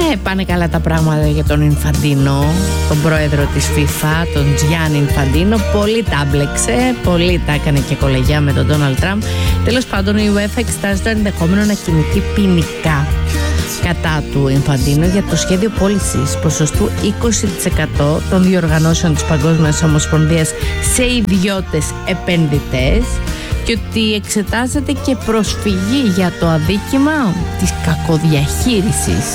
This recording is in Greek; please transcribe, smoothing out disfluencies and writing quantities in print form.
Πάνε καλά τα πράγματα για τον Ινφαντίνο, τον πρόεδρο της FIFA, τον Gianni Infantino. Πολύ τα μπλέξε, πολύ τα έκανε και κολεγιά με τον Ντόναλντ Τραμπ. Τέλος πάντων, η UEFA εξετάζει το ενδεχόμενο να κινηθεί ποινικά κατά του Ινφαντίνο για το σχέδιο πώλησης ποσοστού 20% των διοργανώσεων της Παγκόσμιας Ομοσπονδίας σε ιδιώτες επενδυτές, και ότι εξετάζεται και προσφυγή για το αδίκημα της κακοδιαχείρισης